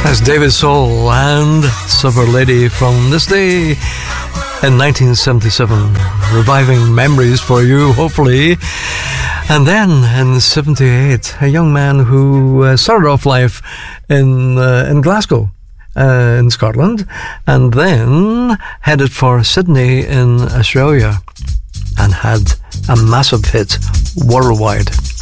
That's David Soul and Silver Lady from this day in 1977, reviving memories for you, hopefully. And then in 78, a young man who started off life in Glasgow, in Scotland, and then headed for Sydney in Australia and had a massive hit worldwide.